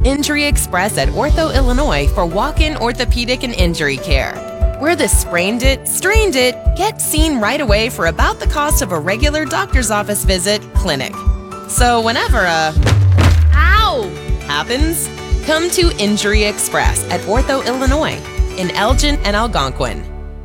Injury Express at Ortho, Illinois for walk-in orthopedic and injury care. We're the sprained it, strained it, get seen right away for about the cost of a regular doctor's office visit clinic. So whenever ow happens, come to Injury Express at Ortho, Illinois in Elgin and Algonquin.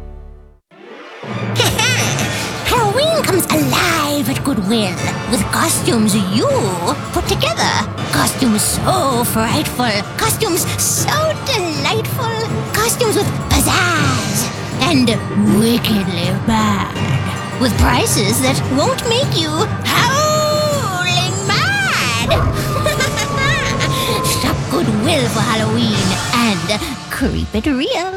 Halloween comes alive at Goodwill with costumes you put together. Costumes so frightful. Costumes so delightful. Costumes with pizzazz and wickedly bad. With prices that won't make you howling mad. Shop Goodwill for Halloween and creep it real.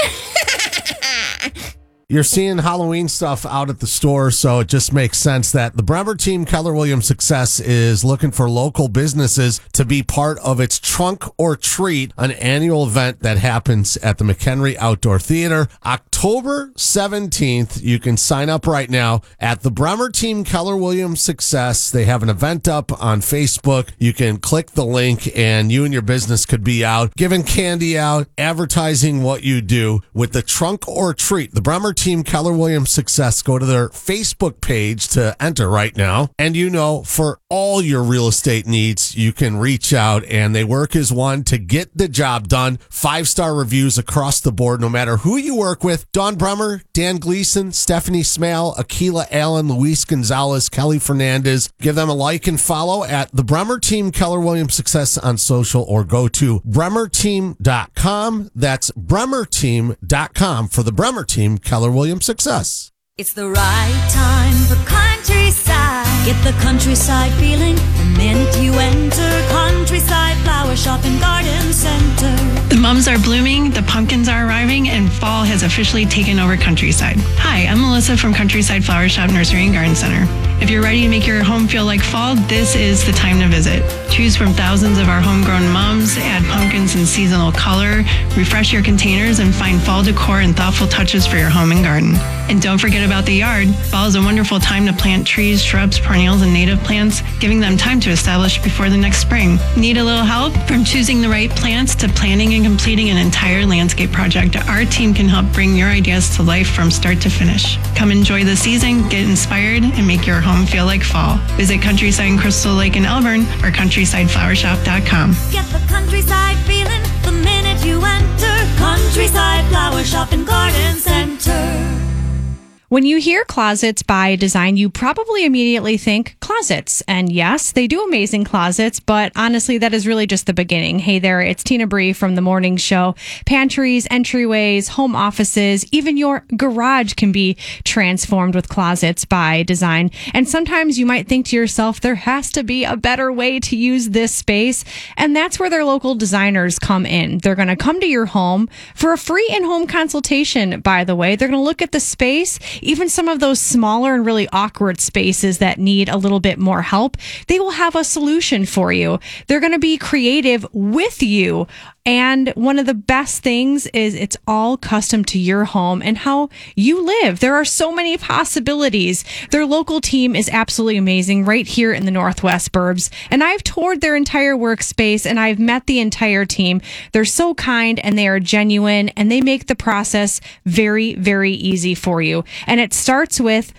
You're seeing Halloween stuff out at the store, so it just makes sense that the Bremer team, Keller Williams Success, is looking for local businesses to be part of its Trunk or Treat, an annual event that happens at the McHenry Outdoor Theater. October 17th, you can sign up right now at the Bremer team, Keller Williams Success. They have an event up on Facebook. You can click the link and you and your business could be out, giving candy out, advertising what you do with the Trunk or Treat. The Bremer team, Keller Williams Success, go to their Facebook page to enter right now. And for all your real estate needs, you can reach out and they work as one to get the job done. 5-star reviews across the board, no matter who you work with. Dawn Bremer, Dan Gleason, Stephanie Smale, Akila Allen, Luis Gonzalez, Kelly Fernandez. Give them a like and follow at the Bremer team, Keller Williams Success on social, or go to bremerteam.com. That's bremerteam.com for the Bremer team, Keller Williams Success. It's the right time for Countryside. Get the countryside feeling the minute you enter Countryside Flower Shop and Garden Center. The mums are blooming, the pumpkins are arriving, and fall has officially taken over Countryside. Hi, I'm Melissa from Countryside Flower Shop Nursery and Garden Center. If you're ready to make your home feel like fall, this is the time to visit. Choose from thousands of our homegrown mums, add pumpkins in seasonal color, refresh your containers, and find fall decor and thoughtful touches for your home and garden. And don't forget about the yard. Fall is a wonderful time to plant trees, shrubs, perennials, and native plants, giving them time to establish before the next spring. Need a little help? From choosing the right plants to planning and completing an entire landscape project, our team can help bring your ideas to life from start to finish. Come enjoy the season, get inspired, and make your home feel like fall. Visit Countryside in Crystal Lake and Elburn or CountrysideFlowerShop.com. Get the countryside feeling the minute you enter Countryside Flower Shop and Garden Center. When you hear Closets by Design, you probably immediately think closets. And yes, they do amazing closets, but honestly, that is really just the beginning. Hey there, it's Tina Bree from The Morning Show. Pantries, entryways, home offices, even your garage can be transformed with Closets by Design. And sometimes you might think to yourself, there has to be a better way to use this space. And that's where their local designers come in. They're going to come to your home for a free in-home consultation, by the way. They're going to look at the space, even some of those smaller and really awkward spaces that need a little bit more help. They will have a solution for you. They're going to be creative with you. And one of the best things is it's all custom to your home and how you live. There are so many possibilities. Their local team is absolutely amazing right here in the Northwest Burbs. And I've toured their entire workspace and I've met the entire team. They're so kind and they are genuine and they make the process very, very easy for you. And it starts with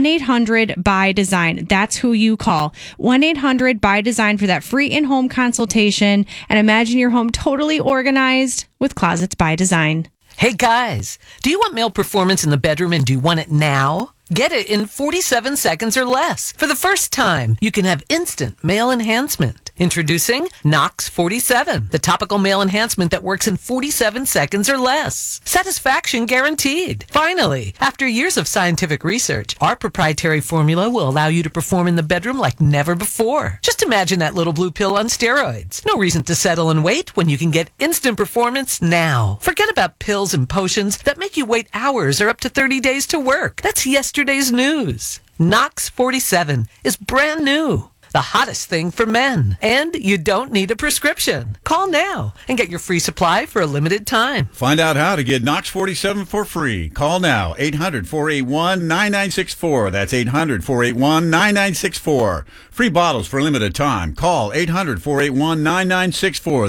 1-800-BY-DESIGN. That's who you call. 1-800-BY-DESIGN for that free in-home consultation. And imagine your home totally organized with Closets by Design. Hey guys, do you want male performance in the bedroom and do you want it now? Get it in 47 seconds or less. For the first time, you can have instant male enhancement. Introducing Knox 47, the topical male enhancement that works in 47 seconds or less. Satisfaction guaranteed. Finally, after years of scientific research, our proprietary formula will allow you to perform in the bedroom like never before. Just imagine that little blue pill on steroids. No reason to settle and wait when you can get instant performance now. Forget about pills and potions that make you wait hours or up to 30 days to work. That's yesterday's news. Knox 47 is brand new. The hottest thing for men. And you don't need a prescription. Call now and get your free supply for a limited time. Find out how to get Knox 47 for free. Call now, 800-481-9964. That's 800-481-9964. Free bottles for a limited time. Call 800-481-9964.